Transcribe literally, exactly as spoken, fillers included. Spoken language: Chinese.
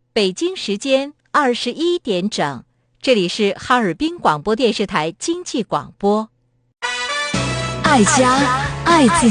北京时间二十一点整，这里是哈尔滨广播电视台经济广播。 爱家，爱自己。